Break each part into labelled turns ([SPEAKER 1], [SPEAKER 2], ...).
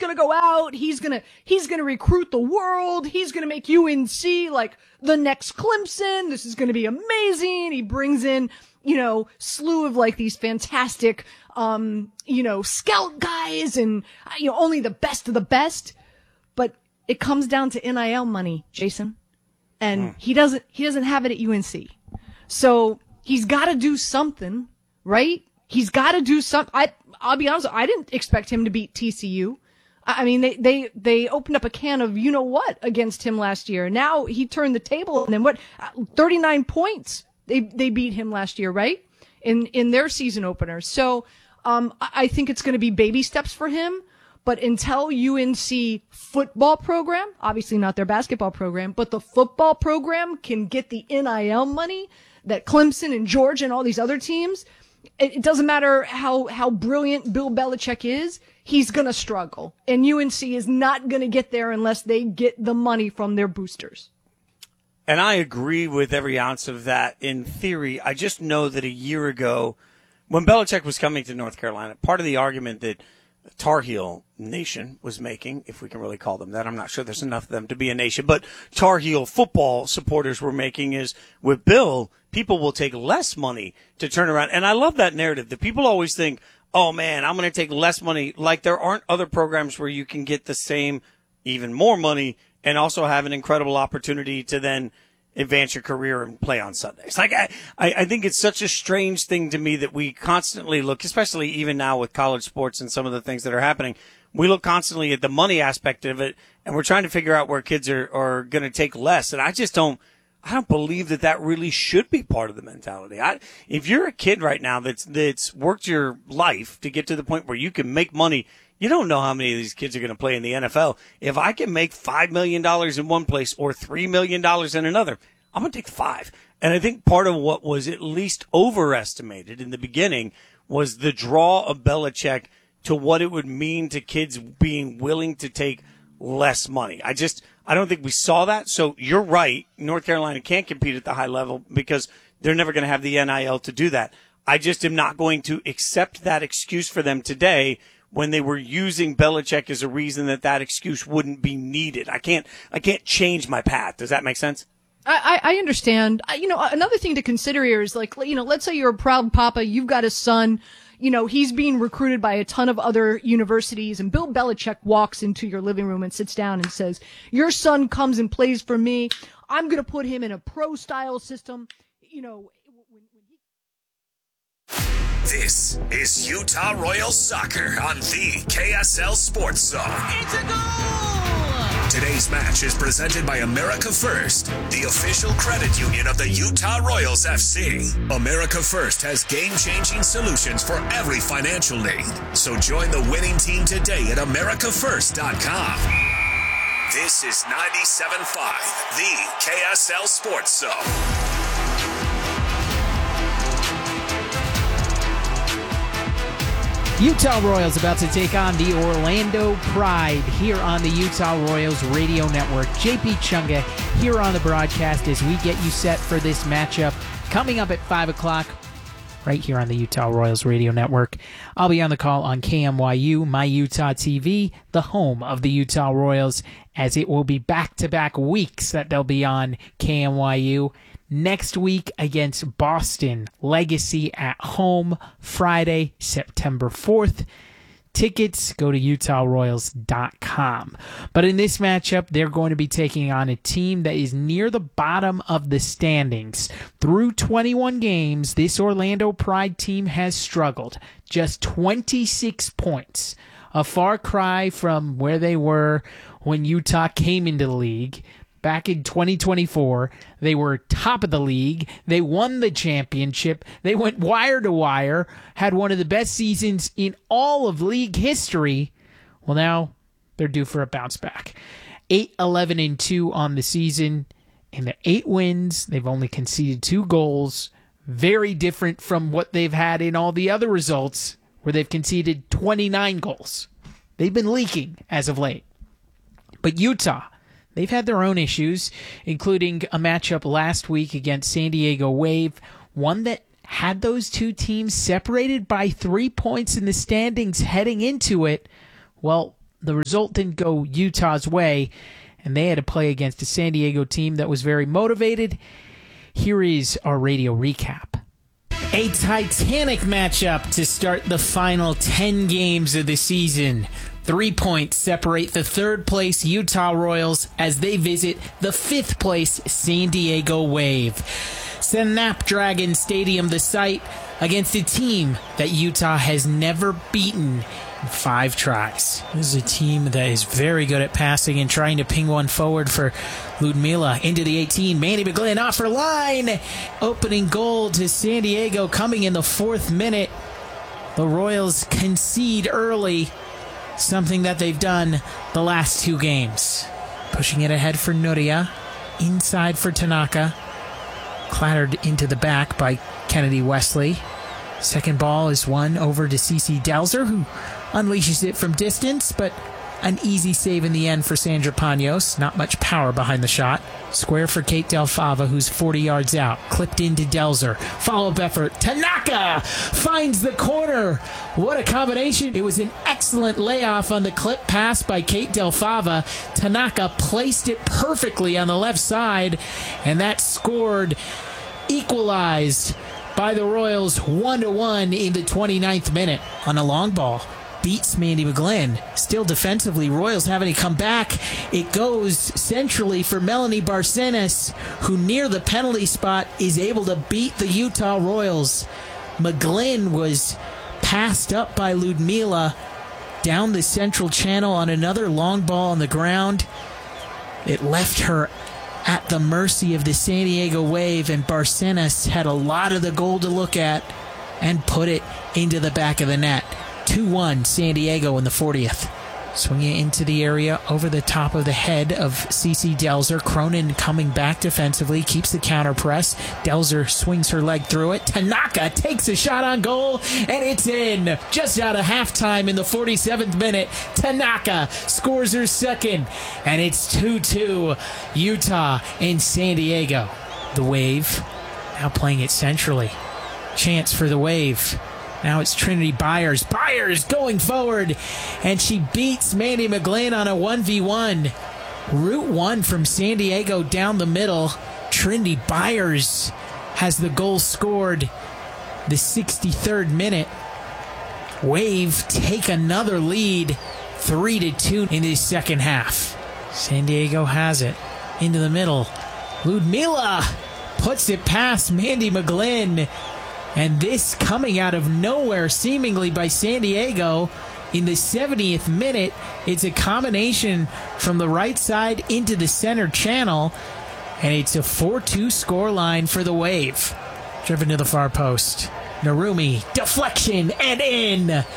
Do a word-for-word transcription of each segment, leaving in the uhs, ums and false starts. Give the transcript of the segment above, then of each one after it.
[SPEAKER 1] going to go out. He's going to, he's going to recruit the world. He's going to make U N C like the next Clemson. This is going to be amazing. He brings in, you know, slew of like these fantastic, um, you know, scout guys and, you know, only the best of the best. But it comes down to N I L money, Jason. And mm. he doesn't, he doesn't have it at U N C. So he's got to do something, right? He's got to do something. I, I'll be honest, I didn't expect him to beat T C U. I mean, they, they, they opened up a can of you know what against him last year. Now he turned the table and then what, thirty-nine points. They, they beat him last year, right? In, in their season opener. So, um, I think it's going to be baby steps for him. But until U N C football program, obviously not their basketball program, but the football program can get the N I L money that Clemson and Georgia and all these other teams, it, it doesn't matter how, how brilliant Bill Belichick is, he's going to struggle. And U N C is not going to get there unless they get the money from their boosters.
[SPEAKER 2] And I agree with every ounce of that in theory. I just know that a year ago, when Belichick was coming to North Carolina, part of the argument that Tar Heel Nation was making, if we can really call them that, I'm not sure there's enough of them to be a nation, but Tar Heel football supporters were making is, with Bill, people will take less money to turn around. And I love that narrative that people always think, oh man, I'm going to take less money. Like there aren't other programs where you can get the same, even more money and also have an incredible opportunity to then advance your career and play on Sundays. Like I, I think it's such a strange thing to me that we constantly look, especially even now with college sports and some of the things that are happening, we look constantly at the money aspect of it and we're trying to figure out where kids are, are going to take less. And I just don't, I don't believe that that really should be part of the mentality. I, if you're a kid right now that's, that's worked your life to get to the point where you can make money, you don't know how many of these kids are going to play in the N F L. If I can make five million dollars in one place or three million dollars in another, I'm going to take five. And I think part of what was at least overestimated in the beginning was the draw of Belichick to what it would mean to kids being willing to take less money. I just, I don't think we saw that. So you're right. North Carolina can't compete at the high level because they're never going to have the N I L to do that. I just am not going to accept that excuse for them today when they were using Belichick as a reason that that excuse wouldn't be needed. I can't, I can't change my path. Does that make sense?
[SPEAKER 1] I, I understand. I, you know, another thing to consider here is like, you know, let's say you're a proud papa, you've got a son, you know, he's being recruited by a ton of other universities, and Bill Belichick walks into your living room and sits down and says, your son comes and plays for me. I'm going to put him in a pro style system. You know, when, when he...
[SPEAKER 3] This is Utah Royals soccer on the K S L Sports Zone.
[SPEAKER 4] It's a goal!
[SPEAKER 3] Today's match is presented by America First, the official credit union of the Utah Royals F C. America First has game-changing solutions for every financial need. So join the winning team today at america first dot com. This is ninety-seven point five, the K S L Sports Zone.
[SPEAKER 5] Utah Royals about to take on the Orlando Pride here on the Utah Royals Radio Network. J P Chunga here on the broadcast as we get you set for this matchup coming up at five o'clock right here on the Utah Royals Radio Network. I'll be on the call on K M Y U, My Utah T V, the home of the Utah Royals, as it will be back-to-back weeks that they'll be on K M Y U. Next week against Boston Legacy at home, Friday, September fourth. Tickets, go to utah royals dot com. But in this matchup, they're going to be taking on a team that is near the bottom of the standings. Through twenty-one games, this Orlando Pride team has struggled. Just twenty-six points. A far cry from where they were when Utah came into the league. Back in twenty twenty-four, they were top of the league. They won the championship. They went wire to wire, had one of the best seasons in all of league history. Well, now they're due for a bounce back. eight eleven and two on the season. In the eight wins, they've only conceded two goals. Very different from what they've had in all the other results, where they've conceded twenty-nine goals. They've been leaking as of late. But Utah, they've had their own issues, including a matchup last week against San Diego Wave, one that had those two teams separated by three points in the standings heading into it. Well, the result didn't go Utah's way, and they had to play against a San Diego team that was very motivated. Here is our radio recap. A titanic matchup to start the final ten games of the season. Three points separate the third-place Utah Royals as they visit the fifth-place San Diego Wave. Snapdragon Stadium, the site, against a team that Utah has never beaten in five tries. This is a team that is very good at passing and trying to ping one forward for Ludmila into the eighteen. Mandy McGlynn off her line. Opening goal to San Diego coming in the fourth minute. The Royals concede early, something that they've done the last two games. Pushing it ahead for Nuria. Inside for Tanaka. Clattered into the back by Kennedy Wesley. Second ball is won over to Cece Delzer, who unleashes it from distance, but an easy save in the end for Sandra Panos. Not much power behind the shot. Square for Kate Del Fava, who's forty yards out. Clipped into Delzer. Follow-up effort. Tanaka finds the corner. What a combination. It was an excellent layoff on the clip pass by Kate Del Fava. Tanaka placed it perfectly on the left side, and that scored, equalized by the Royals one to one in the twenty-ninth minute on a long ball. Beats Mandy McGlynn. Still defensively, Royals having to come back. It goes centrally for Melanie Barcenas, who near the penalty spot is able to beat the Utah Royals. McGlynn was passed up by Ludmila down the central channel on another long ball on the ground. It left her at the mercy of the San Diego Wave, and Barcenas had a lot of the goal to look at and put it into the back of the net. two one San Diego in the fortieth. Swinging into the area over the top of the head of Cece Delzer. Cronin coming back defensively, keeps the counter press. Delzer swings her leg through it. Tanaka takes a shot on goal, and it's in. Just out of halftime in the forty-seventh minute, Tanaka scores her second, and it's two two Utah in San Diego. The Wave now playing it centrally. Chance for the Wave. Now it's Trinity Byers. Byers going forward, and she beats Mandy McGlynn on a one v one. Route one from San Diego down the middle. Trinity Byers has the goal scored the sixty-third minute. Wave take another lead, three to two in the second half. San Diego has it into the middle. Ludmila puts it past Mandy McGlynn. And this coming out of nowhere, seemingly by San Diego, in the seventieth minute. It's a combination from the right side into the center channel, and it's a four two scoreline for the Wave. Driven to the far post. Narumi, deflection, and in.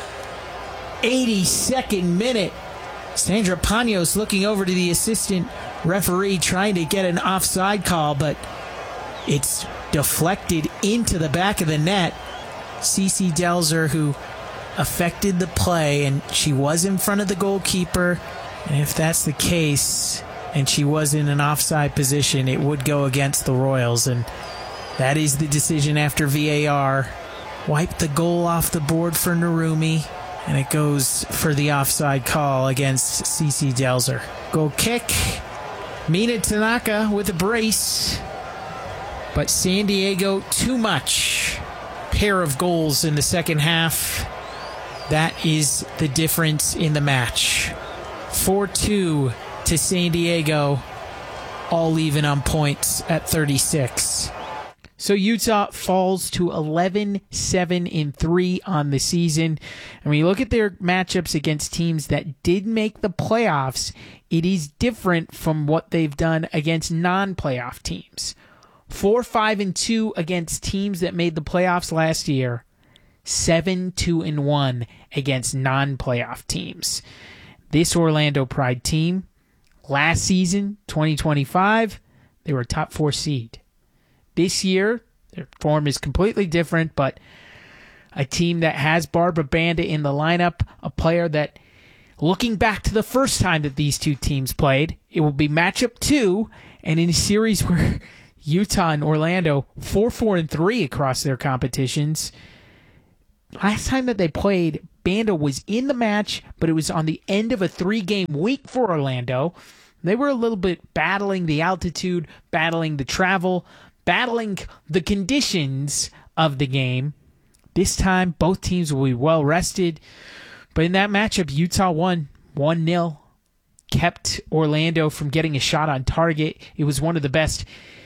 [SPEAKER 5] eighty-second minute. Sandra Panos looking over to the assistant referee, trying to get an offside call, but it's deflected into the back of the net. Cece Delzer, who affected the play, and she was in front of the goalkeeper. And if that's the case, and she was in an offside position, it would go against the Royals. And that is the decision after V A R. Wipe the goal off the board for Narumi, and it goes for the offside call against Cece Delzer. Goal kick. Mina Tanaka with a brace. But San Diego, too much. Pair of goals in the second half. That is the difference in the match. four two to San Diego, all even on points at thirty-six. So Utah falls to eleven seven and three on the season. And when you look at their matchups against teams that did make the playoffs, it is different from what they've done against non-playoff teams. four five and two against teams that made the playoffs last year. seven two and one against non-playoff teams. This Orlando Pride team, last season, twenty twenty-five, they were a top four seed. This year, their form is completely different, but a team that has Barbara Banda in the lineup, a player that, looking back to the first time that these two teams played, it will be matchup two, and in a series where Utah and Orlando, four four and three across their competitions, last time that they played, Banda was in the match, but it was on the end of a three-game week for Orlando. They were a little bit battling the altitude, battling the travel, battling the conditions of the game. This time, both teams will be well rested. But in that matchup, Utah won one nil, kept Orlando from getting a shot on target. It was one of the best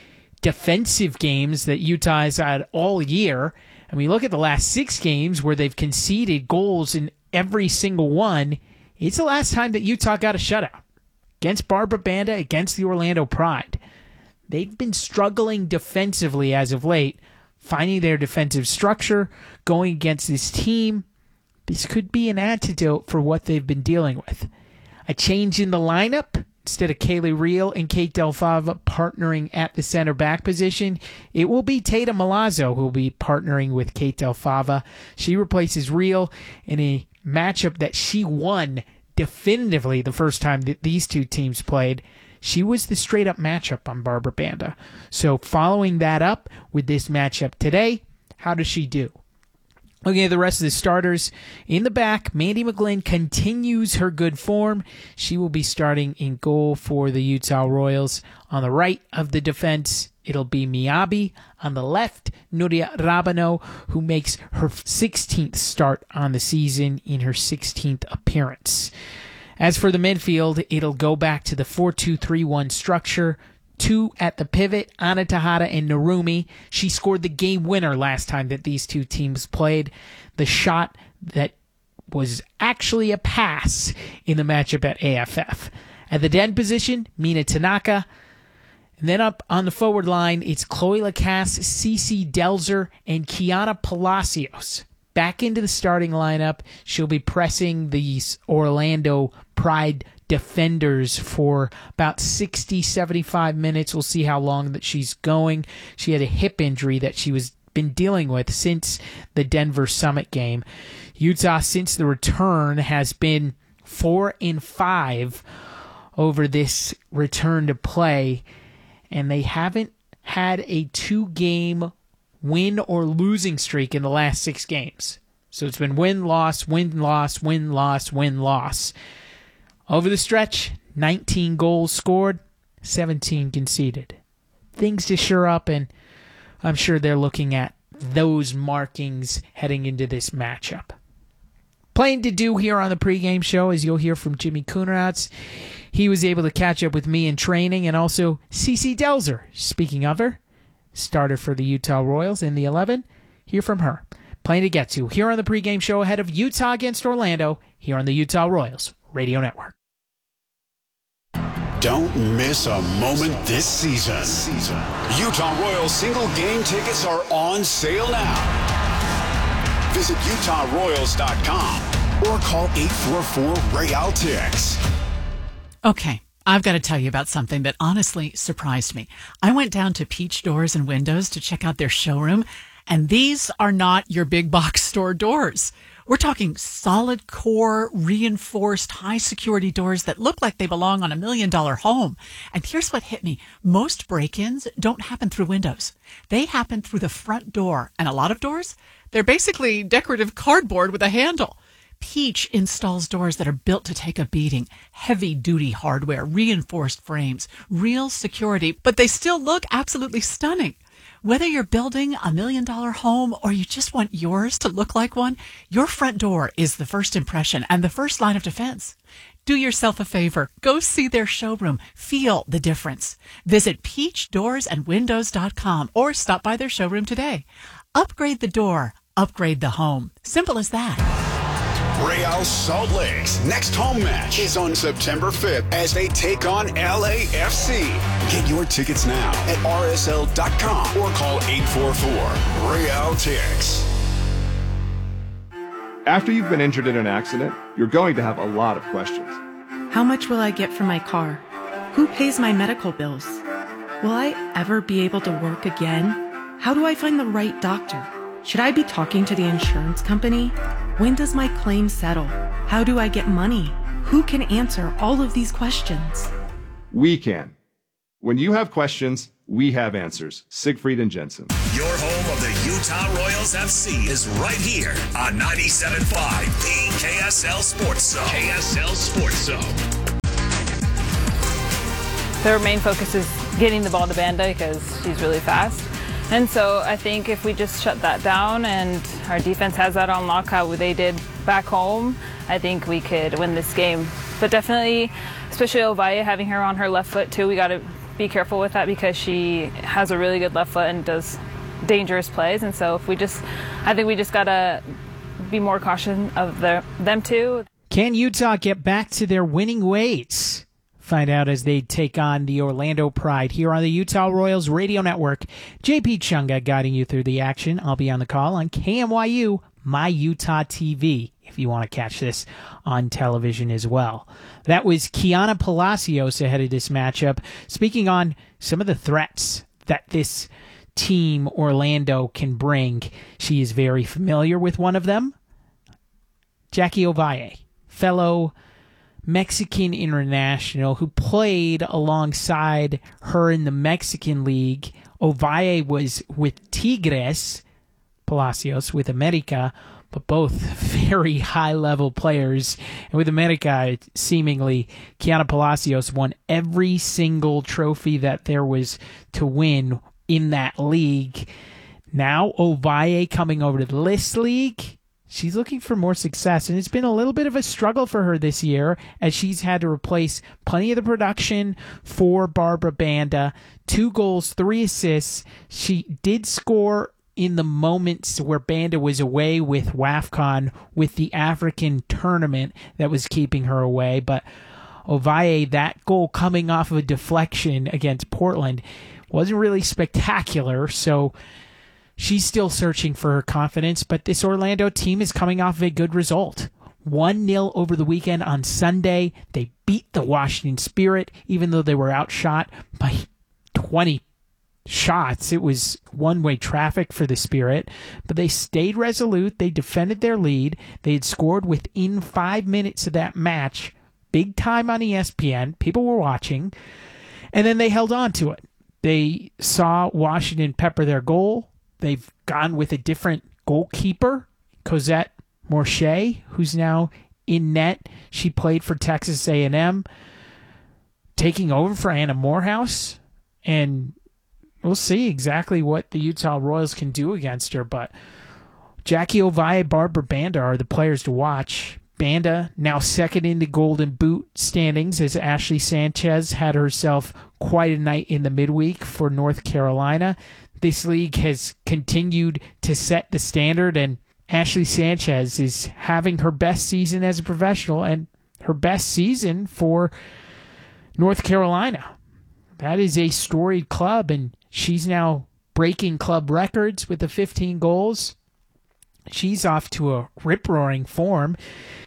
[SPEAKER 5] defensive games that Utah has had all year. And we look at the last six games where they've conceded goals in every single one. It's the last time that Utah got a shutout. Against Barbara Banda, against the Orlando Pride. They've been struggling defensively as of late, finding their defensive structure, going against this team. This could be an antidote for what they've been dealing with. A change in the lineup. Instead of Kaylee Reel and Kate Del Fava partnering at the center back position, it will be Tatum Milazzo who will be partnering with Kate Del Fava. She replaces Reel in a matchup that she won definitively the first time that these two teams played. She was the straight-up matchup on Barbara Banda. So following that up with this matchup today, how does she do? Looking at the rest of the starters, in the back, Mandy McGlynn continues her good form. She will be starting in goal for the Utah Royals. On the right of the defense, it'll be Miyabi. On the left, Nuria Rabano, who makes her sixteenth start on the season in her sixteenth appearance. As for the midfield, it'll go back to the four two three one structure. Two at the pivot, Ana Tejada and Narumi. She scored the game winner last time that these two teams played. The shot that was actually a pass in the matchup at A F F. At the den position, Mina Tanaka. And then up on the forward line, it's Chloe Lacasse, Cece Delzer, and Kiana Palacios. Back into the starting lineup. She'll be pressing these Orlando Pride defenders for about sixty, seventy-five minutes. We'll see how long that she's going. She had a hip injury that she was been dealing with since the Denver Summit game. Utah, since the return, has been four and five over this return to play, and they haven't had a two-game win or losing streak in the last six games. So it's been win, loss, win, loss, win, loss, win, loss. Over the stretch, nineteen goals scored, seventeen conceded. Things to shore up, and I'm sure they're looking at those markings heading into this matchup. Plenty to do here on the pregame show, as you'll hear from Jimmy Kuneratz. He was able to catch up with me in training, and also Cece Delzer, speaking of her, starter for the Utah Royals in the eleven. Hear from her. Plenty to get to here on the pregame show ahead of Utah against Orlando, here on the Utah Royals Radio Network.
[SPEAKER 6] Don't miss a moment this season. Utah Royals single game tickets are on sale now. Visit Utah Royals dot com or call eight four four Real Tix.
[SPEAKER 7] Okay, I've got to tell you about something that honestly surprised me. I went down to Peach Doors and Windows to check out their showroom, and these are not your big box store doors. We're talking solid core, reinforced, high security doors that look like they belong on a million dollar home. And here's what hit me. Most break-ins don't happen through windows. They happen through the front door. And a lot of doors, they're basically decorative cardboard with a handle. Peach installs doors that are built to take a beating. Heavy-duty hardware, reinforced frames, real security, but they still look absolutely stunning. Whether you're building a million-dollar home or you just want yours to look like one, your front door is the first impression and the first line of defense. Do yourself a favor. Go see their showroom. Feel the difference. Visit peach doors and windows dot com or stop by their showroom today. Upgrade the door. Upgrade the home. Simple as that.
[SPEAKER 6] Real Salt Lake's next home match is on September fifth as they take on L A F C. Get your tickets now at R S L dot com or call eight four four Real Tix.
[SPEAKER 8] After you've been injured in an accident, you're going to have a lot of questions.
[SPEAKER 9] How much will I get for my car? Who pays my medical bills? Will I ever be able to work again? How do I find the right doctor? Should I be talking to the insurance company? When does my claim settle? How do I get money? Who can answer all of these questions?
[SPEAKER 8] We can. When you have questions, we have answers. Siegfried and Jensen.
[SPEAKER 3] Your home of the Utah Royals F C is right here on ninety-seven point five, the K S L Sports Zone. K S L Sports Zone.
[SPEAKER 10] Their main focus is getting the ball to Banda because she's really fast. And so I think if we just shut that down and our defense has that on lock how they did back home, I think we could win this game. But definitely, especially Ovalle, having her on her left foot too, we got to be careful with that because she has a really good left foot and does dangerous plays. And so if we just, I think we just got to be more cautious of the, them too.
[SPEAKER 5] Can Utah get back to their winning ways? Find out as they take on the Orlando Pride here on the Utah Royals Radio Network. J P Chunga guiding you through the action. I'll be on the call on K M Y U, My Utah T V, if you want to catch this on television as well. That was Kiana Palacios ahead of this matchup, speaking on some of the threats that this team, Orlando, can bring. She is very familiar with one of them, Jackie Ovalle, fellow Mexican international who played alongside her in the Mexican League. Ovalle was with Tigres, Palacios with America, but both very high-level players. And with America, seemingly, Kiana Palacios won every single trophy that there was to win in that league. Now Ovalle coming over to this league, she's looking for more success, and it's been a little bit of a struggle for her this year as she's had to replace plenty of the production for Barbara Banda. Two goals, three assists. She did score in the moments where Banda was away with WAFCON with the African tournament that was keeping her away, but Ovalle, that goal coming off of a deflection against Portland wasn't really spectacular, so she's still searching for her confidence, but this Orlando team is coming off of a good result. one nil over the weekend on Sunday. They beat the Washington Spirit, even though they were outshot by twenty shots. It was one-way traffic for the Spirit, but they stayed resolute. They defended their lead. They had scored within five minutes of that match. Big time on E S P N. People were watching, and then they held on to it. They saw Washington pepper their goal. They've gone with a different goalkeeper, Cosette Morche, who's now in net. She played for Texas A and M, taking over for Anna Morehouse, and we'll see exactly what the Utah Royals can do against her. But Jackie Ovalle, Barbara Banda are the players to watch. Banda now second in the Golden Boot standings as Ashley Sanchez had herself quite a night in the midweek for North Carolina. This league has continued to set the standard, and Ashley Sanchez is having her best season as a professional and her best season for North Carolina. That is a storied club, and she's now breaking club records with the fifteen goals. She's off to a rip-roaring form.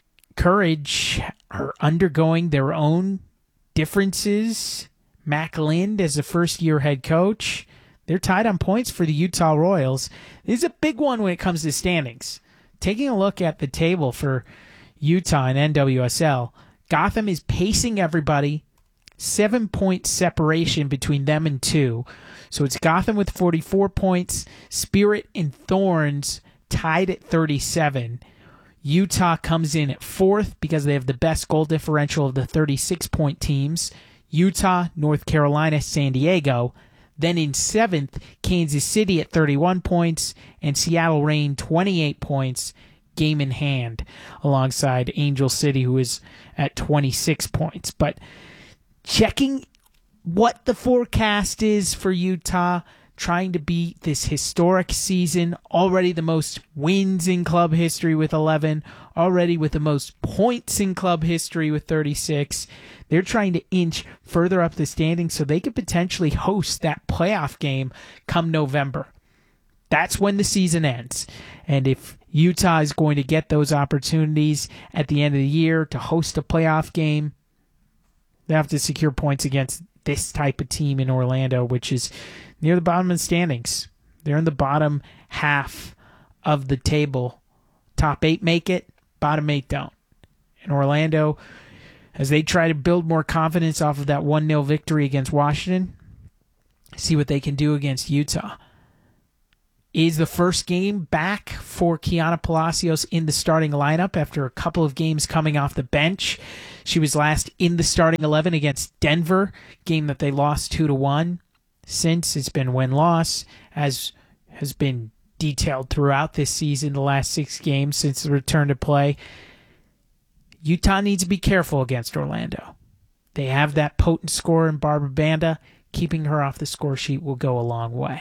[SPEAKER 5] Courage are undergoing their own differences. Mac Lind as a first-year head coach. They're tied on points for the Utah Royals. This is a big one when it comes to standings. Taking a look at the table for Utah and N W S L, Gotham is pacing everybody. Seven-point separation between them and two. So it's Gotham with forty-four points. Spirit and Thorns tied at thirty-seven. Utah comes in at fourth because they have the best goal differential of the thirty-six-point teams. Utah, North Carolina, San Diego. Then in seventh, Kansas City at thirty-one points, and Seattle Reign twenty-eight points, game in hand, alongside Angel City, who is at twenty-six points. But checking what the forecast is for Utah, trying to beat this historic season, already the most wins in club history with eleven, already with the most points in club history with thirty-six. They're trying to inch further up the standings so they could potentially host that playoff game come November. That's when the season ends. And if Utah is going to get those opportunities at the end of the year to host a playoff game, they have to secure points against this type of team in Orlando, which is near the bottom of the standings. They're in the bottom half of the table. Top eight make it, bottom eight don't. And Orlando, as they try to build more confidence off of that one nil victory against Washington, see what they can do against Utah. is the first game back for Kiana Palacios in the starting lineup after a couple of games coming off the bench. She was last in the starting eleven against Denver, game that they lost two to one. Since, it's been win-loss, as has been detailed throughout this season, the last six games since the return to play. Utah needs to be careful against Orlando. They have that potent scorer in Barbara Banda. Keeping her off the score sheet will go a long way.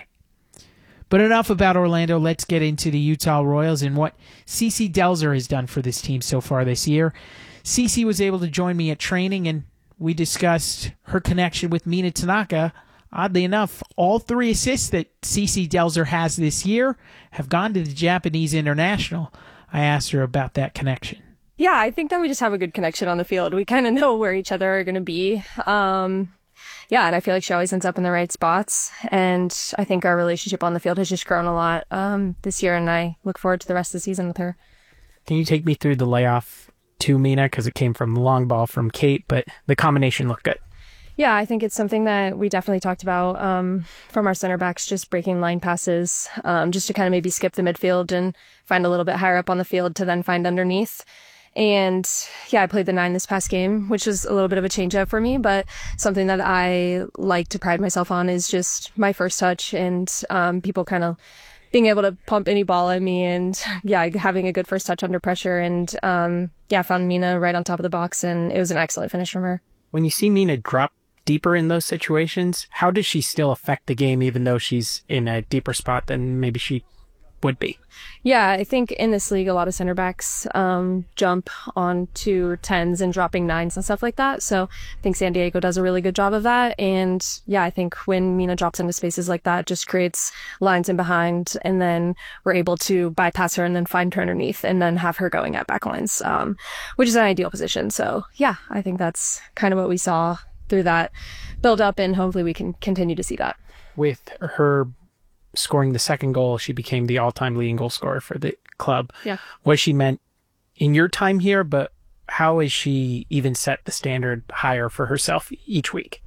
[SPEAKER 5] But enough about Orlando. Let's get into the Utah Royals and what Cece Delzer has done for this team so far this year. Cece was able to join me at training, and we discussed her connection with Mina Tanaka. Oddly enough, all three assists that Cece Delzer has this year have gone to the Japanese international. I asked her about that connection.
[SPEAKER 11] Yeah, I think that we just have a good connection on the field. We kind of know where each other are going to be. Um, yeah, and I feel like she always ends up in the right spots. And I think our relationship on the field has just grown a lot um, this year, and I look forward to the rest of the season with her.
[SPEAKER 12] Can you take me through the layoff to Mina? Because it came from the long ball from Kate, but the combination looked good.
[SPEAKER 11] Yeah, I think it's something that we definitely talked about um, from our center backs, just breaking line passes, um, just to kind of maybe skip the midfield and find a little bit higher up on the field to then find underneath. And yeah, I played the nine this past game, which was a little bit of a change up for me, but something that I like to pride myself on is just my first touch and um, people kind of being able to pump any ball at me and yeah, having a good first touch under pressure. And um, yeah, I found Mina right on top of the box, and it was an excellent finish from her.
[SPEAKER 12] When you see Mina drop deeper in those situations, how does she still affect the game even though she's in a deeper spot than maybe she would be?
[SPEAKER 11] Yeah, I think in this league, a lot of center backs um, jump onto tens and dropping nines and stuff like that. So I think San Diego does a really good job of that. And yeah, I think when Mina drops into spaces like that, it just creates lines in behind, and then we're able to bypass her and then find her underneath and then have her going at back lines, um, which is an ideal position. So yeah, I think that's kind of what we saw through that build up, and hopefully we can continue to see that.
[SPEAKER 12] With her scoring the second goal, she became the all-time leading goal scorer for the club.
[SPEAKER 11] Yeah.
[SPEAKER 12] What she meant in your time here, but how has she even set the standard higher for herself each week?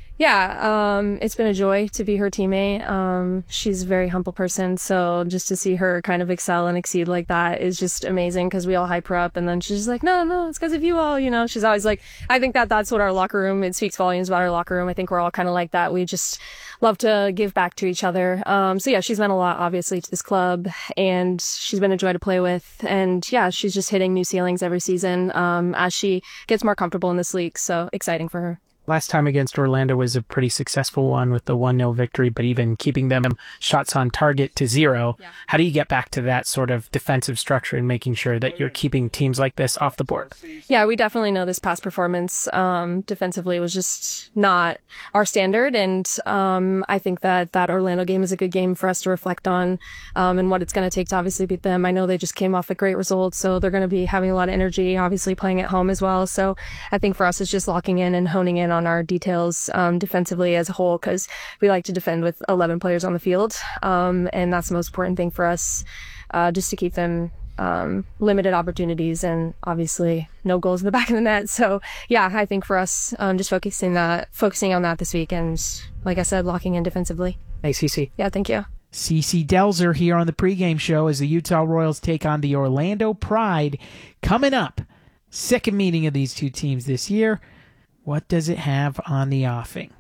[SPEAKER 11] Yeah, um, it's been a joy to be her teammate. Um, she's a very humble person, so just to see her kind of excel and exceed like that is just amazing, because we all hype her up, and then she's just like, no, no, it's because of you all, you know. She's always like, I think that that's what our locker room, it speaks volumes about our locker room. I think we're all kind of like that. We just love to give back to each other. Um, so yeah, she's meant a lot, obviously, to this club, and she's been a joy to play with. And yeah, she's just hitting new ceilings every season um, as she gets more comfortable in this league. So exciting for her.
[SPEAKER 12] Last time against Orlando was a pretty successful one with the one nil victory, but even keeping them shots on target to zero. Yeah. How do you get back to that sort of defensive structure and making sure that you're keeping teams like this off the board?
[SPEAKER 11] Yeah, we definitely know this past performance um, defensively was just not our standard. And um, I think that that Orlando game is a good game for us to reflect on um, and what it's going to take to obviously beat them. I know they just came off a great result, so they're going to be having a lot of energy, obviously playing at home as well. So I think for us, it's just locking in and honing in on our details um, defensively as a whole, because we like to defend with eleven players on the field, um, and that's the most important thing for us, uh, just to keep them um, limited opportunities and obviously no goals in the back of the net. So yeah, I think for us, um, just focusing that, focusing on that this week, and like I said, locking in defensively.
[SPEAKER 12] Thanks, Cece.
[SPEAKER 11] Yeah, thank you.
[SPEAKER 5] Cece Delzer here on the pregame show as the Utah Royals take on the Orlando Pride coming up. Second meeting of these two teams this year. What does it have on the offing?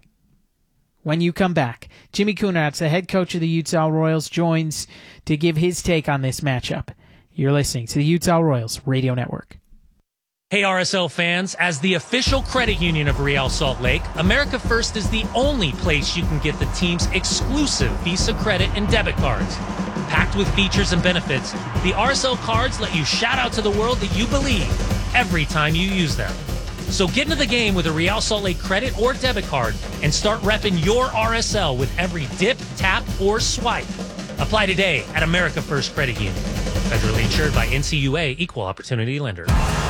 [SPEAKER 5] When you come back, Jimmy Kunrats, the head coach of the Utah Royals, joins to give his take on this matchup. You're listening to the Utah Royals Radio Network.
[SPEAKER 13] Hey, R S L fans, as the official credit union of Real Salt Lake, America First is the only place you can get the team's exclusive Visa credit and debit cards. Packed with features and benefits, the R S L cards let you shout out to the world that you believe every time you use them. So get into the game with a Real Salt Lake credit or debit card and start repping your R S L with every dip, tap, or swipe. Apply today at America First Credit Union. Federally insured by N C U A, Equal Opportunity Lender.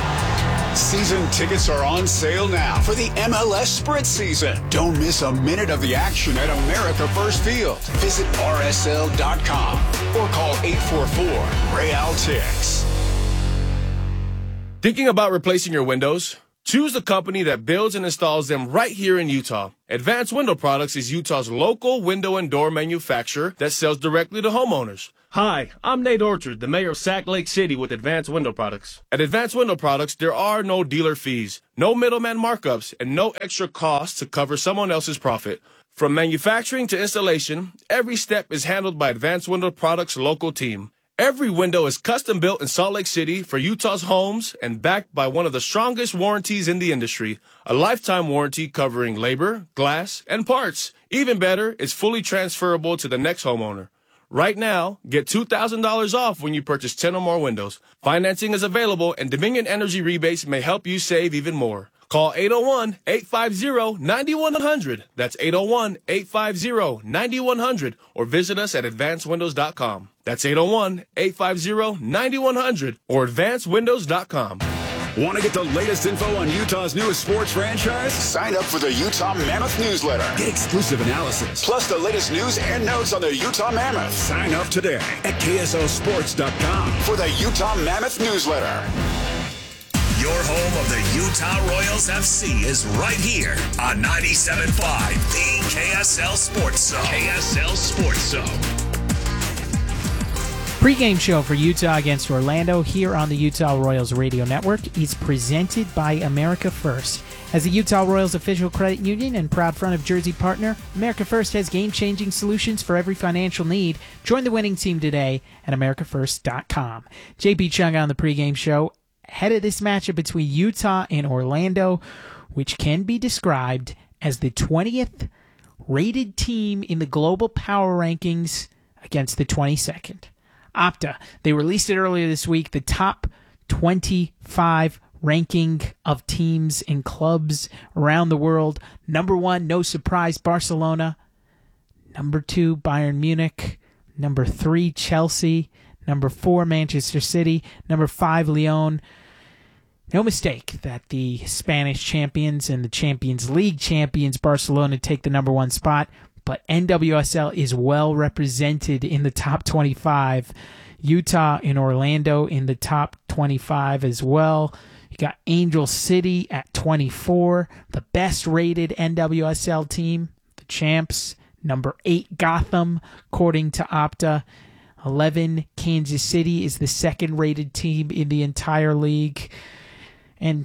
[SPEAKER 6] Season tickets are on sale now for the M L S Sprint season. Don't miss a minute of the action at America First Field. Visit R S L dot com or call eight four four, R E A L T I X.
[SPEAKER 14] Thinking about replacing your windows? Choose the company that builds and installs them right here in Utah. Advanced Window Products is Utah's local window and door manufacturer that sells directly to homeowners. Hi, I'm Nate Orchard, the mayor of Sac Lake City with Advanced Window Products. At Advanced Window Products, there are no dealer fees, no middleman markups, and no extra costs to cover someone else's profit. From manufacturing to installation, every step is handled by Advanced Window Products' local team. Every window is custom built in Salt Lake City for Utah's homes and backed by one of the strongest warranties in the industry, a lifetime warranty covering labor, glass, and parts. Even better, it's fully transferable to the next homeowner. Right now, get two thousand dollars off when you purchase ten or more windows. Financing is available, and Dominion Energy rebates may help you save even more. Call eight oh one, eight five zero, nine one zero zero. That's eight oh one, eight five zero, nine one zero zero, or visit us at advanced windows dot com. That's eight oh one, eight five zero, nine one zero zero or advanced windows dot com.
[SPEAKER 6] Want to get the latest info on Utah's newest sports franchise? Sign up for the Utah Mammoth newsletter. Get exclusive analysis, plus the latest news and notes on the Utah Mammoth. Sign up today at K S L sports dot com for the Utah Mammoth newsletter.
[SPEAKER 3] Your home of the Utah Royals F C is right here on ninety-seven point five, the K S L Sports Zone. K S L Sports Zone.
[SPEAKER 5] Pre-game show for Utah against Orlando here on the Utah Royals Radio Network is presented by America First. As the Utah Royals official credit union and proud front of jersey partner, America First has game-changing solutions for every financial need. Join the winning team today at america first dot com. J P Chung on the pre-game show. Ahead of this matchup between Utah and Orlando, which can be described as the twentieth rated team in the global power rankings against the twenty-second. Opta, they released it earlier this week, the top twenty-five ranking of teams and clubs around the world. Number one, no surprise, Barcelona. Number two, Bayern Munich. Number three, Chelsea. Number four, Manchester City. Number five, Lyon. No mistake that the Spanish champions and the Champions League champions, Barcelona, take the number one spot. But N W S L is well represented in the top twenty-five. Utah and Orlando in the top twenty-five as well. You got Angel City at twenty-four, the best rated N W S L team, the champs. Number eight, Gotham, according to Opta. eleven, Kansas City is the second rated team in the entire league. And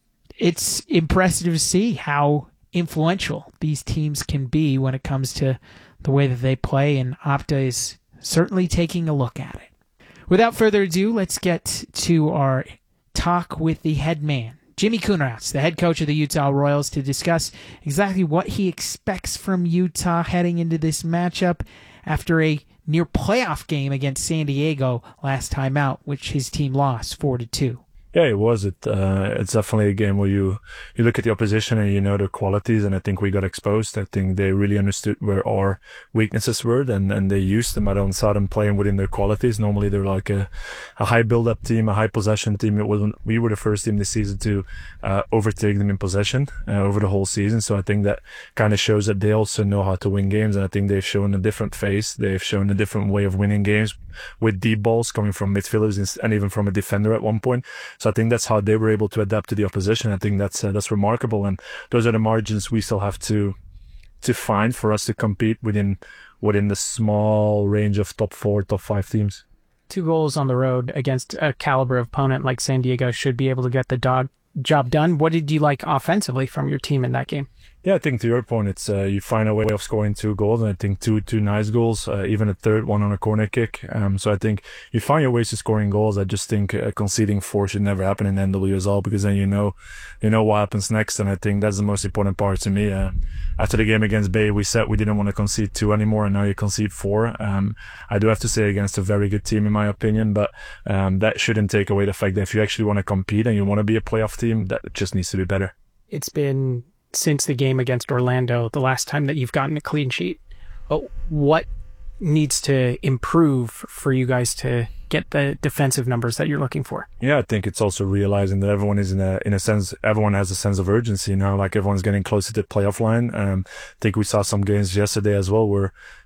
[SPEAKER 5] it's impressive to see how influential these teams can be when it comes to the way that they play, and Opta is certainly taking a look at it. Without further ado, let's get to our talk with the head man, Jimmy Kuhnrautz, the head coach of the Utah Royals, to discuss exactly what he expects from Utah heading into this matchup after a near playoff game against San Diego last time out, which his team lost four to two.
[SPEAKER 15] Yeah, it was. It uh, it's definitely a game where you you look at the opposition and you know their qualities, and I think we got exposed. I think they really understood where our weaknesses were, and, and they used them. I don't saw them playing within their qualities. Normally they're like a, a high build-up team, a high possession team. It wasn't. We were the first team this season to uh, overtake them in possession uh, over the whole season. So I think that kind of shows that they also know how to win games, and I think they've shown a different face. They've shown a different way of winning games with deep balls coming from midfielders and even from a defender at one point. So I think that's how they were able to adapt to the opposition. I think that's uh, that's remarkable, and those are the margins we still have to to find for us to compete within within the small range of top four, top five teams.
[SPEAKER 12] Two goals on the road against a caliber opponent like San Diego should be able to get the dog job done. What did you like offensively from your team in that game?
[SPEAKER 15] Yeah, I think to your point, it's uh, you find a way of scoring two goals, and I think two two nice goals, uh, even a third one on a corner kick. Um, so I think you find your ways to scoring goals. I just think uh, conceding four should never happen in N W S L, because then you know you know what happens next, and I think that's the most important part to me. Uh, after the game against Bay, we said we didn't want to concede two anymore, and now you concede four. Um, I do have to say against a very good team, in my opinion, but um, that shouldn't take away the fact that if you actually want to compete and you want to be a playoff team, that just needs to be better.
[SPEAKER 12] It's been since the game against Orlando, the last time that you've gotten a clean sheet. But what needs to improve for you guys to get the defensive numbers that you're looking for?
[SPEAKER 15] Yeah, I think it's also realizing that everyone is in a in a sense, everyone has a sense of urgency now. Like everyone's getting closer to the playoff line. Um, I think we saw some games yesterday as well where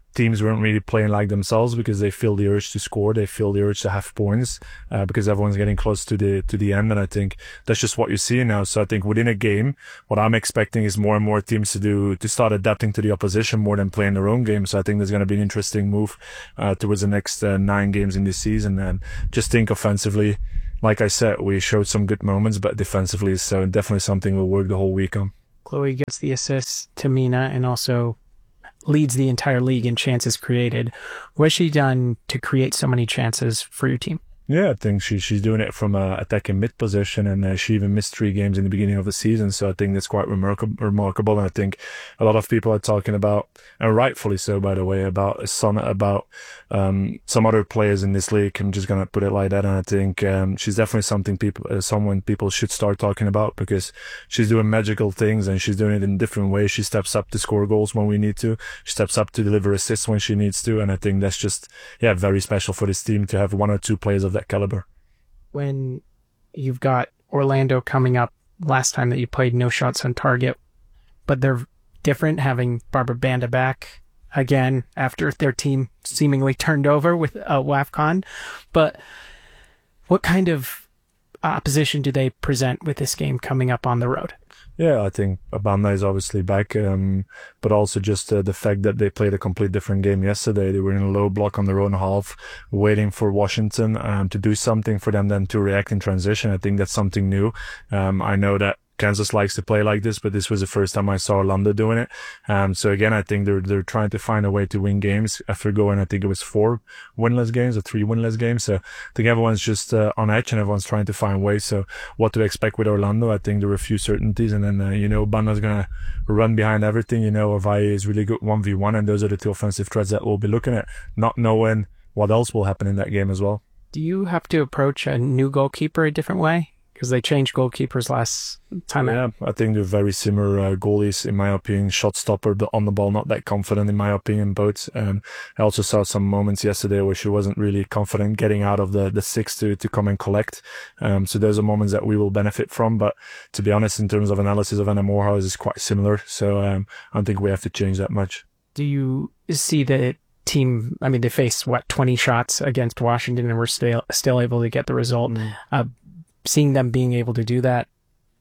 [SPEAKER 15] teams weren't really playing like themselves because they feel the urge to score, they feel the urge to have points, uh, because everyone's getting close to the to the end, and I think that's just what you see now. So I think within a game, what I'm expecting is more and more teams to do to start adapting to the opposition more than playing their own game. So I think there's going to be an interesting move uh, towards the next uh, nine games in this season. And just think offensively, like I said, we showed some good moments, but defensively, so definitely something we'll work the whole week on.
[SPEAKER 12] Chloe gets the assists to Mina and also leads the entire league in chances created. What has she done to create so many chances for your team?
[SPEAKER 15] Yeah, I think she she's doing it from a attacking mid position, and uh, she even missed three games in the beginning of the season. So I think that's quite remarkable. Remarkable, and I think a lot of people are talking about, and rightfully so, by the way, about some about um, some other players in this league. I'm just gonna put it like that, and I think um, she's definitely something people, uh, someone people should start talking about, because she's doing magical things and she's doing it in different ways. She steps up to score goals when we need to. She steps up to deliver assists when she needs to, and I think that's just yeah very special for this team to have one or two players of that caliber.
[SPEAKER 12] When you've got Orlando coming up, last time that you played, no shots on target, but they're different, having Barbara Banda back again after their team seemingly turned over with uh, WAFCON. But what kind of opposition do they present with this game coming up on the road?
[SPEAKER 15] Yeah, I think Banda is obviously back, um, but also just uh, the fact that they played a complete different game yesterday. They were in a low block on their own half, waiting for Washington um, to do something for them, then to react in transition. I think that's something new. Um, I know that Kansas likes to play like this, but this was the first time I saw Orlando doing it. Um, so again, I think they're they're trying to find a way to win games after going, I think it was four winless games or three winless games. So I think everyone's just uh, on edge and everyone's trying to find ways. So what to expect with Orlando? I think there were a few certainties, and then uh, you know Banda's gonna run behind everything. You know, Ovalle is really good one v one, and those are the two offensive threats that we'll be looking at, not knowing what else will happen in that game as well.
[SPEAKER 12] Do you have to approach a new goalkeeper a different way? Because they changed goalkeepers last time.
[SPEAKER 15] Yeah, I think they're very similar uh, goalies, in my opinion. Shot stopper, but on the ball, not that confident, in my opinion, both. Um, I also saw some moments yesterday where she wasn't really confident getting out of the, the six to, to come and collect. Um, so those are moments that we will benefit from. But to be honest, in terms of analysis of Anna Morehouse, is quite similar. So um, I don't think we have to change that much.
[SPEAKER 12] Do you see the team? I mean, they faced, what, twenty shots against Washington and were still, still able to get the result. Mm. Uh, Seeing them being able to do that,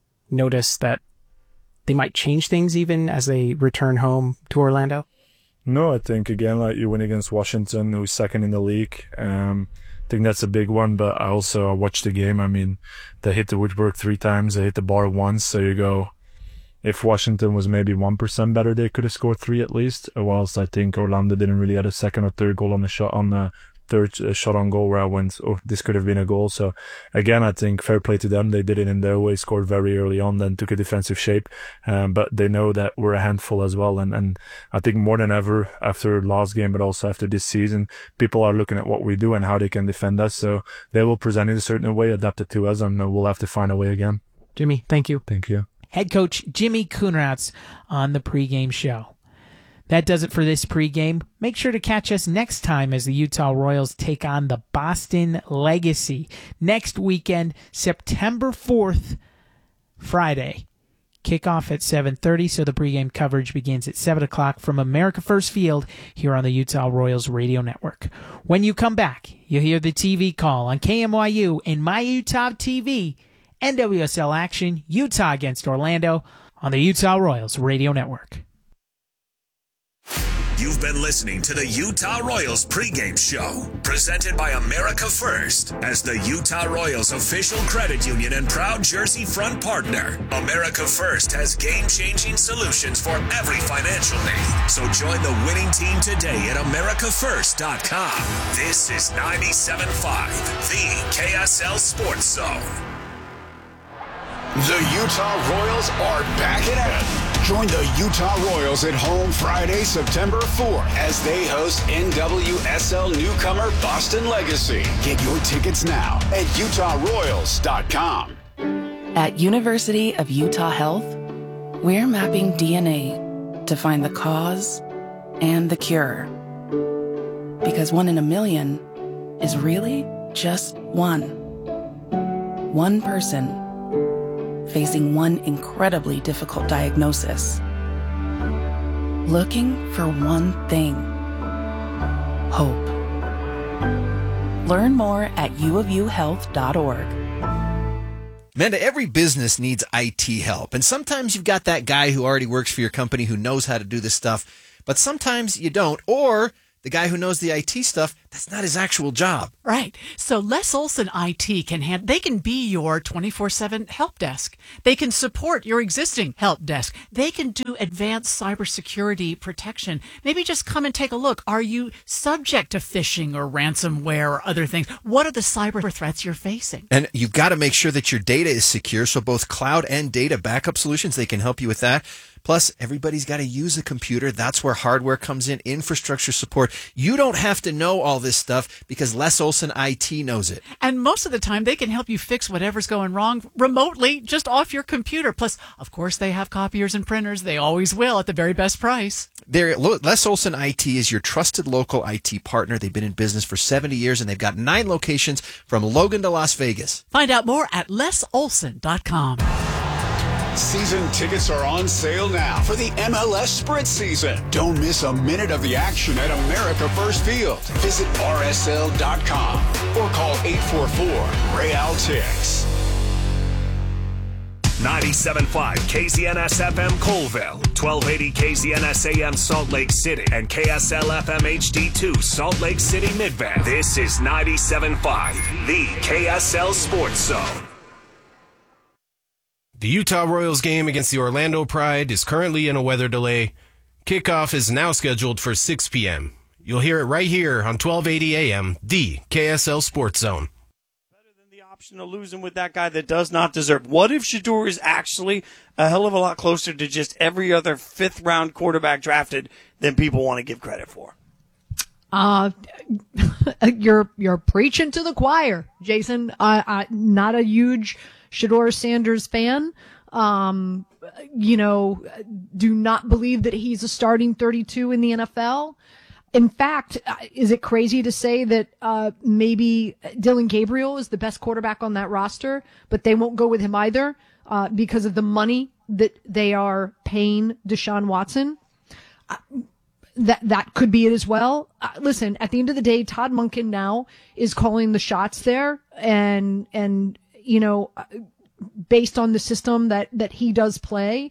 [SPEAKER 12] notice that they might change things even as they return home to Orlando?
[SPEAKER 15] No, I think, again, like you win against Washington, who's second in the league. Um, I think that's a big one, but I also watched the game. I mean, they hit the woodwork three times, they hit the bar once, so you go, if Washington was maybe one percent better, they could have scored three at least, whilst I think Orlando didn't really have a second or third goal on the shot on the third uh, shot on goal where I went, oh, this could have been a goal. So again, I think fair play to them. They did it in their way, scored very early on, then took a defensive shape. Um, but they know that we're a handful as well. And, and I think more than ever after last game, but also after this season, people are looking at what we do and how they can defend us. So they will present it a certain way, adapt it to us, and we'll have to find a way again.
[SPEAKER 12] Jimmy, thank you.
[SPEAKER 15] Thank you.
[SPEAKER 5] Head coach Jimmy Koenraerts on the pregame show. That does it for this pregame. Make sure to catch us next time as the Utah Royals take on the Boston Legacy. Next weekend, September fourth, Friday. Kickoff at seven thirty, so the pregame coverage begins at seven o'clock from America First Field here on the Utah Royals Radio Network. When you come back, you'll hear the T V call on K M Y U and My Utah T V, N W S L action, Utah against Orlando on the Utah Royals Radio Network.
[SPEAKER 3] You've been listening to the Utah Royals pregame show, presented by America First. As the Utah Royals official credit union and proud jersey front partner, America First has game-changing solutions for every financial need. So join the winning team today at America First dot com. This is ninety-seven point five, the K S L Sports Zone.
[SPEAKER 6] The Utah Royals are back at it. Join the Utah Royals at home Friday, September fourth, as they host N W S L newcomer Boston Legacy. Get your tickets now at Utah Royals dot com.
[SPEAKER 16] At University of Utah Health, we're mapping D N A to find the cause and the cure. Because one in a million is really just one. One person facing one incredibly difficult diagnosis, looking for one thing, hope. Learn more at u of u health dot org.
[SPEAKER 17] Amanda, every business needs I T help, and sometimes you've got that guy who already works for your company who knows how to do this stuff, but sometimes you don't, or the guy who knows the I T stuff, that's not his actual job.
[SPEAKER 7] Right. So Les Olson I T can hand, they can be your twenty-four seven help desk. They can support your existing help desk. They can do advanced cybersecurity protection. Maybe just come and take a look. Are you subject to phishing or ransomware or other things? What are the cyber threats you're facing?
[SPEAKER 17] And you've got to make sure that your data is secure, so both cloud and data backup solutions, they can help you with that. Plus, everybody's got to use a computer. That's where hardware comes in, infrastructure support. You don't have to know all this stuff because Les Olson I T knows it.
[SPEAKER 7] And most of the time, they can help you fix whatever's going wrong remotely, just off your computer. Plus, of course, they have copiers and printers. They always will at the very best price.
[SPEAKER 17] They're, Les Olson I T is your trusted local I T partner. They've been in business for seventy years, and they've got nine locations from Logan to Las Vegas.
[SPEAKER 7] Find out more at les olson dot com.
[SPEAKER 6] Season tickets are on sale now for the M L S Sprint season. Don't miss a minute of the action at America First Field. Visit R S L dot com or call eight four four, Real Tix.
[SPEAKER 3] ninety-seven point five K Z N S F M Colville, twelve eighty K Z N S A M Salt Lake City, and K S L F M H D two Salt Lake City Midvale. This is ninety-seven point five, the K S L Sports Zone.
[SPEAKER 18] The Utah Royals game against the Orlando Pride is currently in a weather delay. Kickoff is now scheduled for six p.m. You'll hear it right here on twelve eighty A M, the K S L Sports Zone.
[SPEAKER 2] Option of losing with that guy that does not deserve. What if Shedeur is actually a hell of a lot closer to just every other fifth round quarterback drafted than people want to give credit for?
[SPEAKER 1] Uh, you're, you're preaching to the choir, Jason. I, I, not a huge Shedeur Sanders fan. Um, you know, do not believe that he's a starting thirty-two in the N F L. In fact, is it crazy to say that uh, maybe Dylan Gabriel is the best quarterback on that roster, but they won't go with him either uh, because of the money that they are paying Deshaun Watson? Uh, that that could be it as well. Uh, listen, at the end of the day, Todd Monken now is calling the shots there, and and you know, based on the system that that he does play,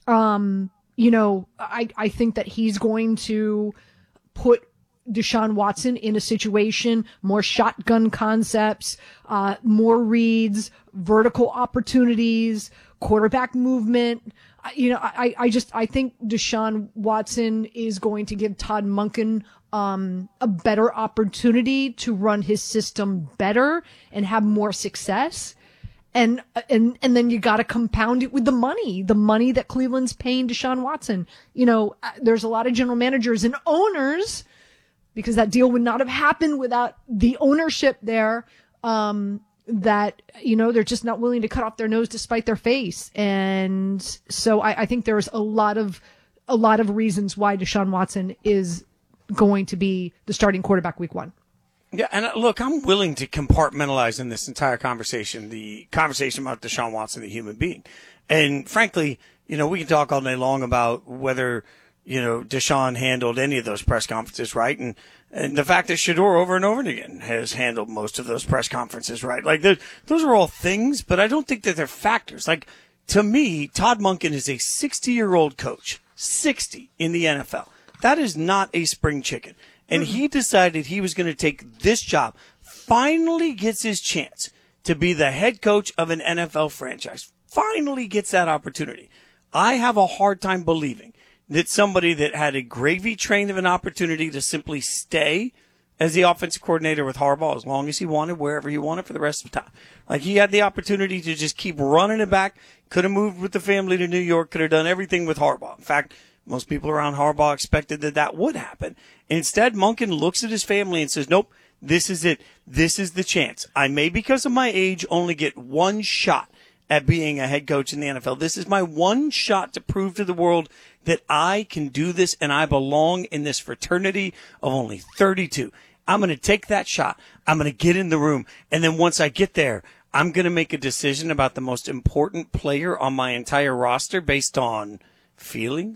[SPEAKER 1] um, you know, I I think that he's going to put Deshaun Watson in a situation, more shotgun concepts, uh, more reads, vertical opportunities, quarterback movement. You know, I, I just, I think Deshaun Watson is going to give Todd Monken, um, a better opportunity to run his system better and have more success. And, and, and then you got to compound it with the money, the money that Cleveland's paying Deshaun Watson. You know, there's a lot of general managers and owners, because that deal would not have happened without the ownership there, um, that, you know, they're just not willing to cut off their nose to spite their face. And so I, I think there's a lot of, a lot of reasons why Deshaun Watson is going to be the starting quarterback week one.
[SPEAKER 2] Yeah, and look, I'm willing to compartmentalize in this entire conversation the conversation about Deshaun Watson, the human being. And frankly, you know, we can talk all day long about whether, you know, Deshaun handled any of those press conferences right. And, and the fact that Shedeur over and over again has handled most of those press conferences right. Like, those are all things, but I don't think that they're factors. Like, to me, Todd Monken is a sixty-year-old coach, sixty in the N F L. That is not a spring chicken. And he decided he was going to take this job, finally gets his chance to be the head coach of an N F L franchise, finally gets that opportunity. I have a hard time believing that somebody that had a gravy train of an opportunity to simply stay as the offensive coordinator with Harbaugh as long as he wanted, wherever he wanted for the rest of the time. Like, he had the opportunity to just keep running it back, could have moved with the family to New York, could have done everything with Harbaugh. In fact, most people around Harbaugh expected that that would happen. Instead, Monken looks at his family and says, nope, this is it. This is the chance. I may, because of my age, only get one shot at being a head coach in the N F L. This is my one shot to prove to the world that I can do this and I belong in this fraternity of only thirty-two. I'm going to take that shot. I'm going to get in the room. And then once I get there, I'm going to make a decision about the most important player on my entire roster based on feelings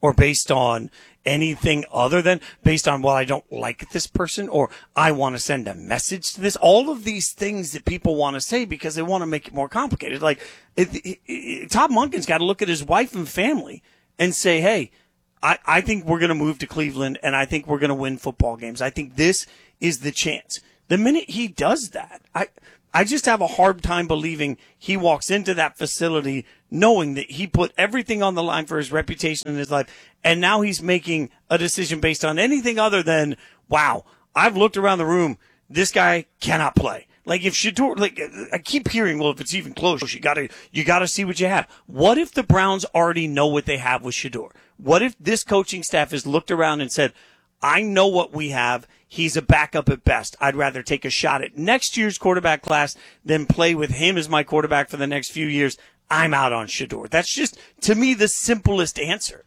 [SPEAKER 2] or based on anything other than based on, well, I don't like this person, or I want to send a message to this. All of these things that people want to say because they want to make it more complicated. Like it, it, it, Todd Monken's got to look at his wife and family and say, hey, I, I think we're going to move to Cleveland, and I think we're going to win football games. I think this is the chance. The minute he does that, I I just have a hard time believing he walks into that facility knowing that he put everything on the line for his reputation in his life, and now he's making a decision based on anything other than, wow, I've looked around the room, this guy cannot play. Like if Shedeur, like I keep hearing, well, if it's even close, you gotta, you gotta see what you have. What if the Browns already know what they have with Shedeur? What if this coaching staff has looked around and said, I know what we have. He's a backup at best. I'd rather take a shot at next year's quarterback class than play with him as my quarterback for the next few years. I'm out on Shedeur. That's just, to me, the simplest answer.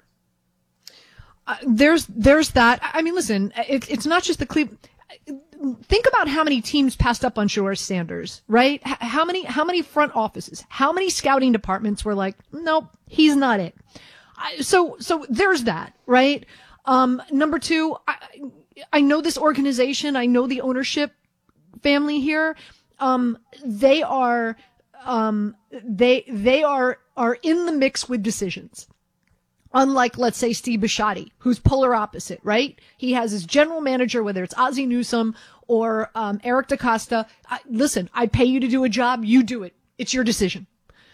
[SPEAKER 1] Uh, there's, there's that. I mean, listen, it, it's not just the Cleveland. Think about how many teams passed up on Shedeur Sanders, right? H- how many, how many front offices, how many scouting departments were like, nope, he's not it. I, so, so there's that, right? Um, number two, I, I know this organization. I know the ownership family here. Um, they are, um, they, they are, are in the mix with decisions. Unlike, let's say, Steve Bisciotti, who's polar opposite, right? He has his general manager, whether it's Ozzie Newsome or, um, Eric DaCosta. I, listen, I pay you to do a job. You do it. It's your decision.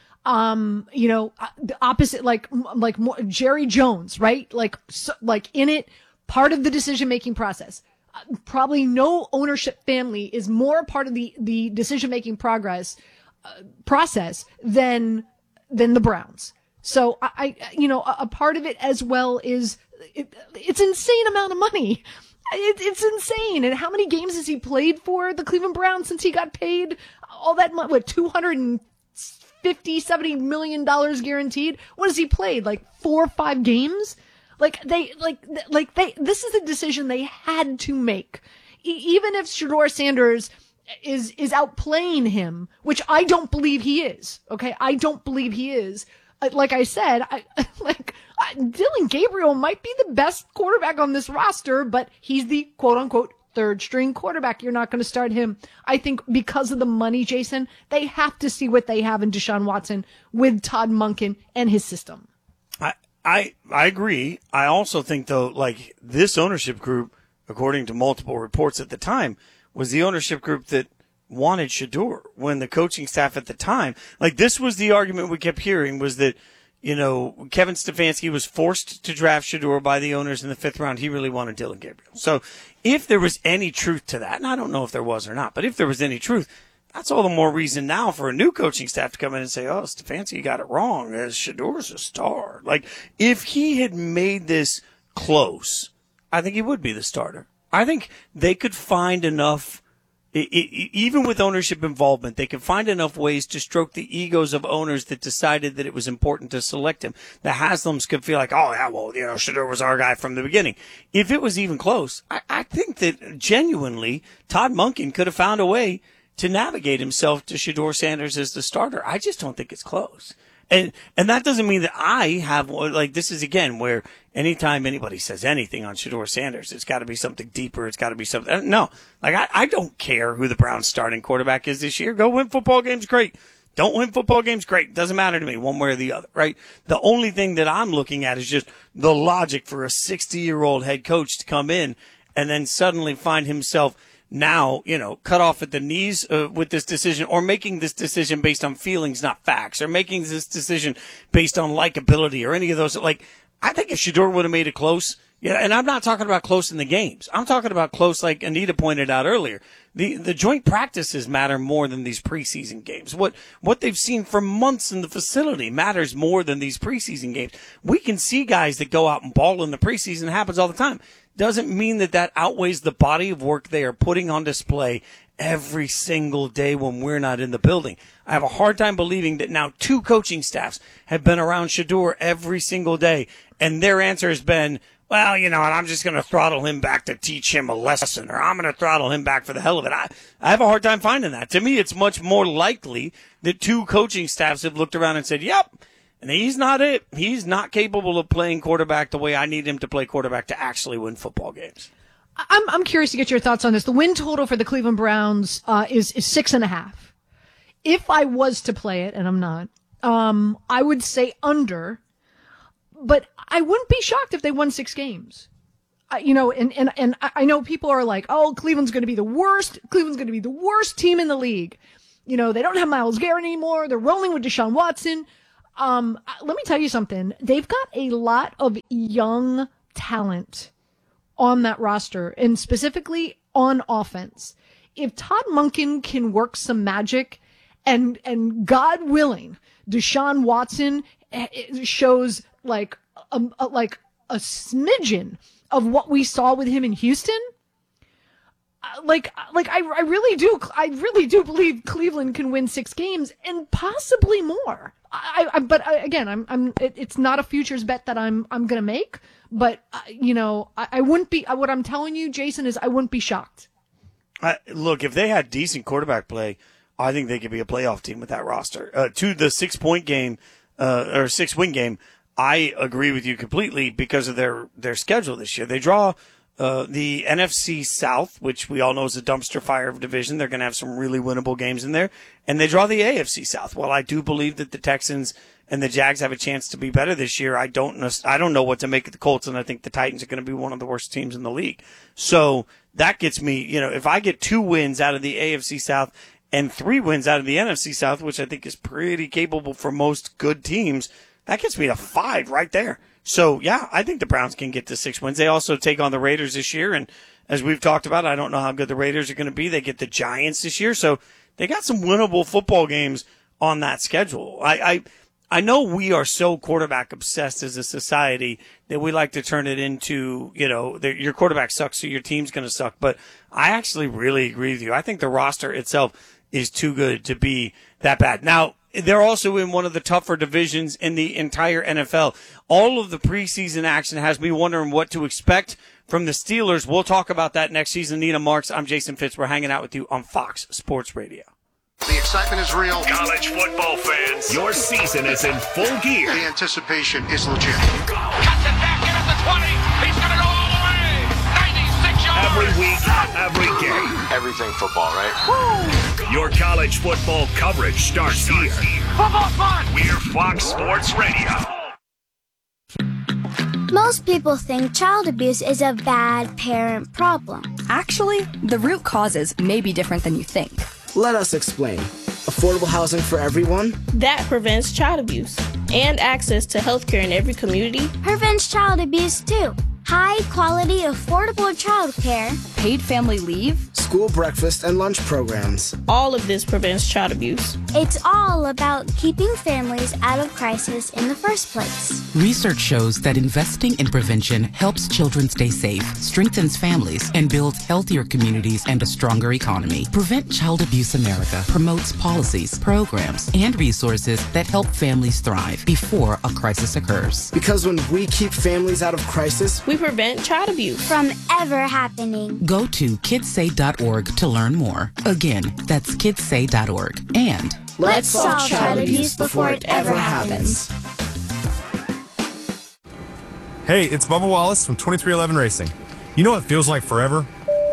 [SPEAKER 1] Um, you know, the opposite, like, like more, Jerry Jones, right? Like, so, like in it, part of the decision-making process. Uh, probably no ownership family is more a part of the, the decision-making progress, uh, process than, than the Browns. So I, I you know, a, a part of it as well is, it, it's insane amount of money. It, it's insane. And how many games has he played for the Cleveland Browns since he got paid all that money? What, two hundred fifty, seventy million dollars guaranteed? What has he played? Like four or five games? Like they, like, like they, this is a decision they had to make. E- even if Shedeur Sanders is, is outplaying him, which I don't believe he is. Okay. I don't believe he is. Like I said, I, like uh, Dylan Gabriel might be the best quarterback on this roster, but he's the quote unquote third string quarterback. You're not going to start him. I think because of the money, Jason, they have to see what they have in Deshaun Watson with Todd Monken and his system.
[SPEAKER 2] I, I, I agree. I also think though, like this ownership group, according to multiple reports at the time, was the ownership group that wanted Shedeur when the coaching staff at the time, like this was the argument we kept hearing was that, you know, Kevin Stefanski was forced to draft Shedeur by the owners in the fifth round. He really wanted Dylan Gabriel. So if there was any truth to that, and I don't know if there was or not, but if there was any truth, that's all the more reason now for a new coaching staff to come in and say, oh, Stefanski got it wrong. Shedeur's a star. Like if he had made this close, I think he would be the starter. I think they could find enough. It, it, even with ownership involvement, they could find enough ways to stroke the egos of owners that decided that it was important to select him. The Haslams could feel like, oh, yeah, well, you know, Shedeur was our guy from the beginning. If it was even close, I, I think that genuinely Todd Monken could have found a way to navigate himself to Shedeur Sanders as the starter. I just don't think it's close. And, and that doesn't mean that I have, like, this is again where anytime anybody says anything on Shedeur Sanders, it's got to be something deeper. It's got to be something. No, like, I, I don't care who the Browns starting quarterback is this year. Go win football games. Great. Don't win football games. Great. Doesn't matter to me one way or the other, right? The only thing that I'm looking at is just the logic for a sixty year old head coach to come in and then suddenly find himself now, you know, cut off at the knees uh, with this decision, or making this decision based on feelings, not facts, or making this decision based on likability or any of those. Like, I think if Shedeur would have made it close, yeah, and I'm not talking about close in the games. I'm talking about close, like Anita pointed out earlier. The the joint practices matter more than these preseason games. What what they've seen for months in the facility matters more than these preseason games. We can see guys that go out and ball in the preseason. It happens all the time. Doesn't mean that that outweighs the body of work they are putting on display every single day when we're not in the building. I have a hard time believing that now two coaching staffs have been around Shedeur every single day, and their answer has been, well, you know, and I'm just going to throttle him back to teach him a lesson, or I'm going to throttle him back for the hell of it. I, I have a hard time finding that. To me, it's much more likely that two coaching staffs have looked around and said, yep, And he's not it. He's not capable of playing quarterback the way I need him to play quarterback to actually win football games.
[SPEAKER 1] I'm I'm curious to get your thoughts on this. The win total for the Cleveland Browns uh, is is six and a half. If I was to play it, and I'm not, um, I would say under. But I wouldn't be shocked if they won six games. Uh, you know, and and and I know people are like, oh, Cleveland's going to be the worst. Cleveland's going to be the worst team in the league. You know, they don't have Myles Garrett anymore. They're rolling with Deshaun Watson. Um, let me tell you something. They've got a lot of young talent on that roster, and specifically on offense. If Todd Monken can work some magic, and and God willing, Deshaun Watson shows like a, a like a smidgen of what we saw with him in Houston, like like I I really do I really do believe Cleveland can win six games and possibly more. I, I but I, again, I'm I'm it, it's not a futures bet that I'm I'm gonna make. But uh, you know, I, I wouldn't be. What I'm telling you, Jason, is I wouldn't be shocked.
[SPEAKER 2] Uh, look, if they had decent quarterback play, I think they could be a playoff team with that roster. Uh, to the six point game uh, or six win game, I agree with you completely because of their their schedule this year. They draw uh, the N F C South, which we all know is a dumpster fire of division. They're going to have some really winnable games in there, and they draw the A F C South. While I do believe that the Texans and the Jags have a chance to be better this year, I don't know, I don't know what to make of the Colts, and I think the Titans are going to be one of the worst teams in the league. So that gets me, you know, if I get two wins out of the A F C South and three wins out of the N F C South, which I think is pretty capable for most good teams, that gets me to five right there. So, yeah, I think the Browns can get to six wins. They also take on the Raiders this year, and as we've talked about, I don't know how good the Raiders are going to be. They get the Giants this year, so they got some winnable football games on that schedule. I, I I know we are so quarterback obsessed as a society that we like to turn it into, you know, the, your quarterback sucks, so your team's going to suck. But I actually really agree with you. I think the roster itself is too good to be that bad. Now, they're also in one of the tougher divisions in the entire N F L. All of the preseason action has me wondering what to expect from the Steelers. We'll talk about that next season. Nina Marks, I'm Jason Fitz. We're hanging out with you on Fox Sports Radio.
[SPEAKER 19] The excitement is real.
[SPEAKER 3] College football fans, your season is in full gear.
[SPEAKER 19] The anticipation is legit.
[SPEAKER 4] Cuts it back in at the twenty. He's going to go all the way. ninety-six yards.
[SPEAKER 3] Every week, every game.
[SPEAKER 19] Everything football, right? Woo!
[SPEAKER 3] Your college football coverage starts here.
[SPEAKER 4] Football fun.
[SPEAKER 3] We're Fox Sports Radio.
[SPEAKER 20] Most people think child abuse is a bad parent problem.
[SPEAKER 21] Actually, the root causes may be different than you think.
[SPEAKER 22] Let us explain. Affordable housing for everyone?
[SPEAKER 23] That prevents child abuse. And access to healthcare in every community.
[SPEAKER 20] Prevents child abuse too. High quality, affordable childcare.
[SPEAKER 21] Paid family leave.
[SPEAKER 22] School breakfast and lunch programs.
[SPEAKER 23] All of this prevents child abuse.
[SPEAKER 20] It's all about keeping families out of crisis in the first place.
[SPEAKER 24] Research shows that investing in prevention helps children stay safe, strengthens families, and builds healthier communities and a stronger economy. Prevent Child Abuse America promotes policies, programs, and resources that help families thrive before a crisis occurs.
[SPEAKER 22] Because when we keep families out of crisis,
[SPEAKER 23] we prevent child abuse
[SPEAKER 20] from ever happening.
[SPEAKER 24] Go to kids say dot org to learn more. Again, that's kids say dot org. And
[SPEAKER 20] let's solve child abuse before it ever happens.
[SPEAKER 25] Hey, it's Bubba Wallace from twenty-three eleven Racing. You know what feels like forever?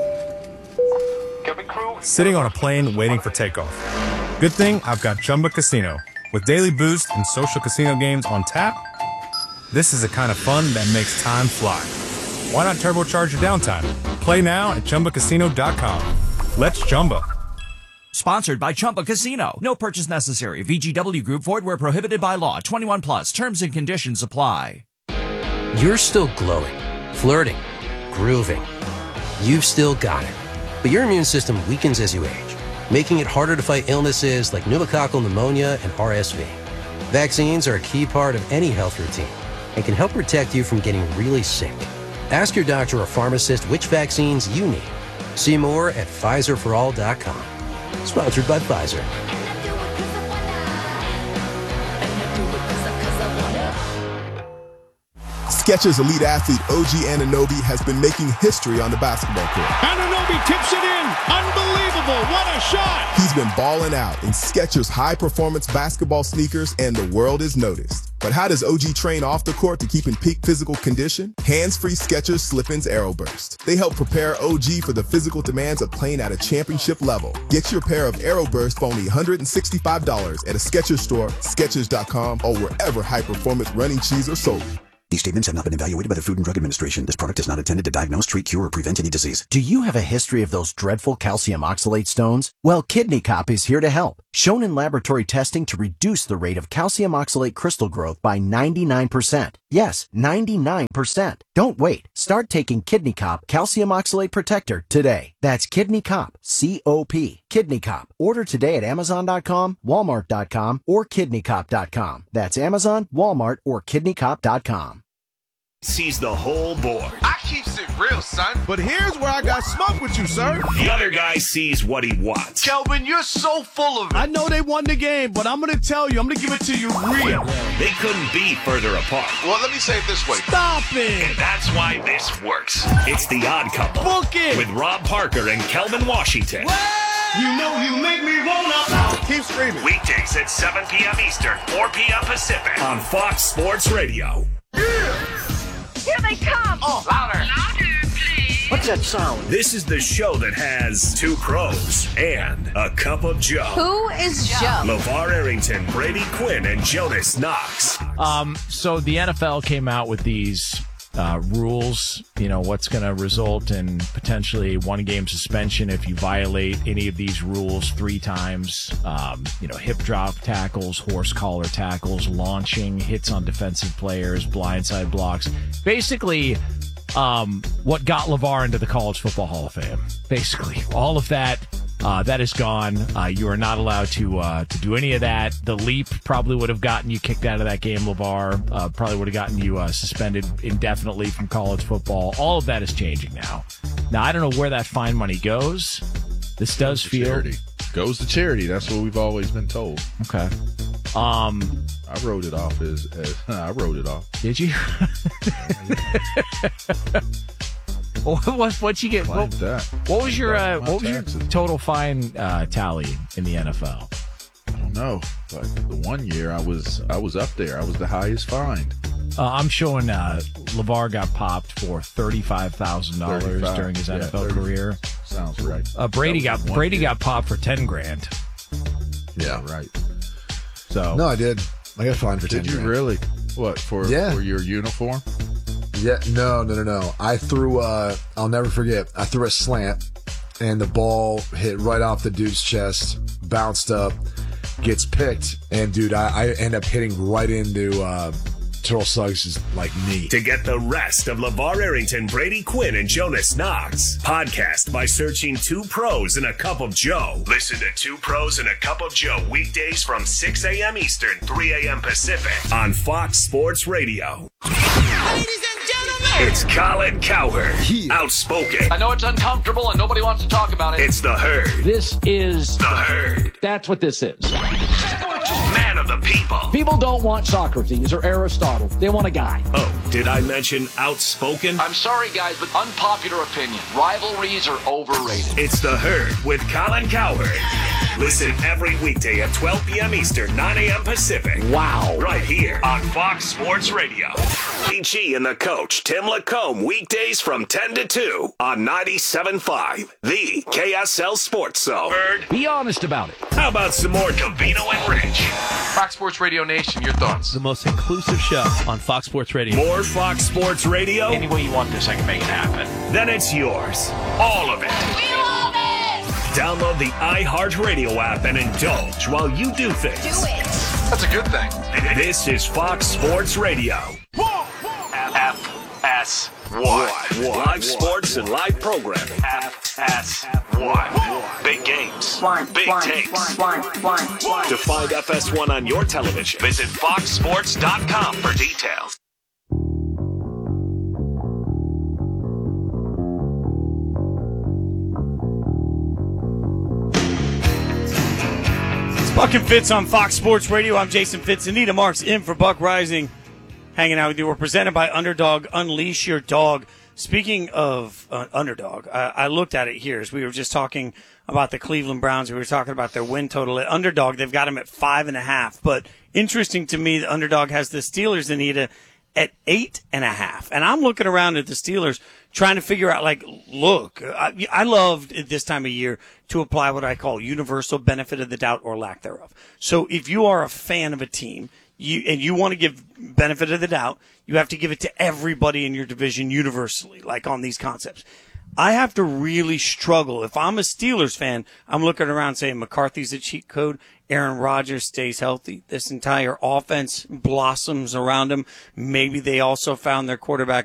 [SPEAKER 25] Sitting on a plane waiting for takeoff. Good thing I've got Chumba Casino. With daily boost and social casino games on tap, this is the kind of fun that makes time fly. Why not turbocharge your downtime? Play now at Chumba Casino dot com. Let's Chumba.
[SPEAKER 26] Sponsored by Chumba Casino. No purchase necessary. V G W Group. Void where prohibited by law. twenty-one plus. Terms and conditions apply.
[SPEAKER 27] You're still glowing, flirting, grooving. You've still got it. But your immune system weakens as you age, making it harder to fight illnesses like pneumococcal pneumonia and R S V. Vaccines are a key part of any health routine and can help protect you from getting really sick. Ask your doctor or pharmacist which vaccines you need. See more at Pfizer for all dot com. Sponsored by Pfizer.
[SPEAKER 8] Skechers Elite Athlete O G Anunoby has been making history on the basketball court.
[SPEAKER 9] Anunoby tips it in. Unbelievable. What a shot.
[SPEAKER 8] He's been balling out in Skechers high-performance basketball sneakers, and the world is noticed. But how does O G train off the court to keep in peak physical condition? Hands-free Skechers Slip-ins AeroBurst. They help prepare O G for the physical demands of playing at a championship level. Get your pair of AeroBurst for only one hundred sixty-five dollars at a Skechers store, Skechers dot com, or wherever high-performance running shoes are sold.
[SPEAKER 10] These statements have not been evaluated by the Food and Drug Administration. This product is not intended to diagnose, treat, cure, or prevent any disease.
[SPEAKER 11] Do you have a history of those dreadful calcium oxalate stones? Well, Kidney Cop is here to help. Shown in laboratory testing to reduce the rate of calcium oxalate crystal growth by ninety-nine percent. Yes, ninety-nine percent. Don't wait. Start taking Kidney Cop Calcium Oxalate Protector today. That's Kidney Cop, C O P. Kidney Cop. Order today at Amazon dot com, Walmart dot com, or Kidney Cop dot com. That's Amazon, Walmart, or Kidney Cop dot com.
[SPEAKER 3] Sees the whole board.
[SPEAKER 12] I keeps it real, son. But here's where I got smoke with you, sir.
[SPEAKER 3] The other guy sees what he wants.
[SPEAKER 12] Kelvin, you're so full of it. I know they won the game, but I'm going to tell you, I'm going to give it to you real.
[SPEAKER 3] They couldn't be further apart.
[SPEAKER 12] Well, let me say it this way. Stop it.
[SPEAKER 3] And that's why this works. It's The Odd Couple.
[SPEAKER 12] Book it.
[SPEAKER 3] With Rob Parker and Kelvin Washington.
[SPEAKER 12] You know you make me wanna. Keep screaming.
[SPEAKER 3] Weekdays at seven p.m. Eastern, four p.m. Pacific on Fox Sports Radio.
[SPEAKER 12] Yeah.
[SPEAKER 13] Here they come!
[SPEAKER 12] Oh, louder!
[SPEAKER 13] Louder, please!
[SPEAKER 12] What's that sound?
[SPEAKER 3] This is the show that has two pros and a cup of Joe.
[SPEAKER 13] Who is Joe?
[SPEAKER 3] LeVar Arrington, Brady Quinn, and Jonas Knox.
[SPEAKER 14] Um, so the N F L came out with these uh, rules, you know, what's going to result in potentially one game suspension if you violate any of these rules three times. Um, you know, hip drop tackles, horse collar tackles, launching, hits on defensive players, blindside blocks. Basically, um, what got LeVar into the College Football Hall of Fame. Basically, all of that. Uh, that is gone. Uh, you are not allowed to uh, to do any of that. The leap probably would have gotten you kicked out of that game, LeVar. Uh, probably would have gotten you uh, suspended indefinitely from college football. All of that is changing now. Now, I don't know where that fine money goes. This does feel...
[SPEAKER 28] Charity. Goes to charity. That's what we've always been told.
[SPEAKER 14] Okay. Um,
[SPEAKER 28] I wrote it off as... as I wrote it off.
[SPEAKER 14] Did you? What what what you get? What,
[SPEAKER 28] that.
[SPEAKER 14] what was your uh, what was
[SPEAKER 28] taxes.
[SPEAKER 14] your total fine uh, tally in the N F L?
[SPEAKER 28] I don't know, but the one year I was I was up there. I was the highest fined.
[SPEAKER 14] Uh, I'm showing uh, LeVar got popped for thirty-five thousand dollars during his
[SPEAKER 28] yeah,
[SPEAKER 14] N F L
[SPEAKER 28] thirty
[SPEAKER 14] career.
[SPEAKER 28] Sounds right.
[SPEAKER 14] Uh, Brady got Brady year. got popped for ten grand.
[SPEAKER 28] Yeah, right.
[SPEAKER 14] So
[SPEAKER 29] no, I did. I got fined for
[SPEAKER 28] did
[SPEAKER 29] ten.
[SPEAKER 28] Did you
[SPEAKER 29] grand.
[SPEAKER 28] really? What for?
[SPEAKER 29] Yeah.
[SPEAKER 28] For your uniform?
[SPEAKER 29] Yeah, no, no, no, no. I threw, uh, I'll never forget, I threw a slant, and the ball hit right off the dude's chest, bounced up, gets picked, and, dude, I, I end up hitting right into uh, Terrell Suggs' like, knee.
[SPEAKER 3] To get the rest of LeVar Arrington, Brady Quinn, and Jonas Knox, podcast by searching Two Pros and a Cup of Joe. Listen to Two Pros and a Cup of Joe weekdays from six a.m. Eastern, three a.m. Pacific on Fox Sports Radio.
[SPEAKER 12] Ladies and gentlemen,
[SPEAKER 3] it's Colin Cowherd, outspoken.
[SPEAKER 30] I know it's uncomfortable and nobody wants to talk about it.
[SPEAKER 3] It's the Herd.
[SPEAKER 30] This is
[SPEAKER 3] the Herd.
[SPEAKER 30] That's what this is.
[SPEAKER 3] Man of the people.
[SPEAKER 30] People don't want Socrates or Aristotle. They want a guy.
[SPEAKER 3] Oh, did I mention outspoken?
[SPEAKER 30] I'm sorry, guys, but unpopular opinion. Rivalries are overrated.
[SPEAKER 3] It's the Herd with Colin Cowherd. Listen every weekday at twelve p.m. Eastern, nine a.m. Pacific.
[SPEAKER 30] Wow.
[SPEAKER 3] Right here on Fox Sports Radio. P G and the coach, Tim Lacombe, weekdays from ten to two on ninety-seven point five, the K S L Sports Zone. Herd.
[SPEAKER 30] Be honest about it.
[SPEAKER 3] How about some more Covino and Rich?
[SPEAKER 30] Fox Sports Radio Nation, your thoughts?
[SPEAKER 31] The most inclusive show on Fox Sports Radio.
[SPEAKER 3] More Fox Sports Radio?
[SPEAKER 30] Any way you want this, I can make it happen.
[SPEAKER 3] Then it's yours. All of it.
[SPEAKER 13] We love it!
[SPEAKER 3] Download the iHeartRadio app and indulge while you do things.
[SPEAKER 13] Do it!
[SPEAKER 30] That's a good thing.
[SPEAKER 3] This is Fox Sports Radio.
[SPEAKER 30] F S
[SPEAKER 3] What? Live sports and live programming.
[SPEAKER 30] F S one.
[SPEAKER 3] Big games.
[SPEAKER 13] One,
[SPEAKER 3] Big
[SPEAKER 13] one,
[SPEAKER 3] takes.
[SPEAKER 13] one, one, one.
[SPEAKER 3] To find F S one on your television, visit fox sports dot com for details. It's Buck and Fitz on Fox Sports Radio. I'm Jason Fitz. Anita Marks in for Buck Rising.
[SPEAKER 1] hanging out with you. We're presented by Underdog. Unleash your dog. Speaking of uh, Underdog, I, I looked at it here as we were just talking about the Cleveland Browns. We were talking about their win total at Underdog. They've got them at five and a half. But interesting to me, the Underdog has the Steelers, Anita, at eight and a half. And I'm looking around at the Steelers trying to figure out, like, look, I, I love at this time of year to apply what I call universal benefit of the doubt or lack thereof. So if you are a fan of a team, you and you want to give benefit of the doubt, you have to give it to everybody in your division universally, like on these concepts. I have to really struggle. If I'm a Steelers fan, I'm looking around saying McCarthy's a cheat code. Aaron Rodgers stays healthy. This entire offense blossoms around him. Maybe they also found their quarterback.